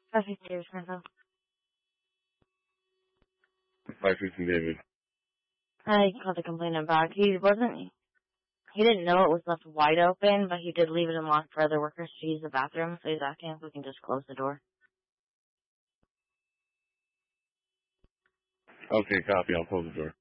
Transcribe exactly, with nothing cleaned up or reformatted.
five fifty-eight, Smithville. five fifty, David. I called the complainant back. He wasn't, he didn't know it was left wide open, but he did leave it unlocked for other workers to use the bathroom, so he's asking if we can just close the door. Okay, copy. I'll close the door.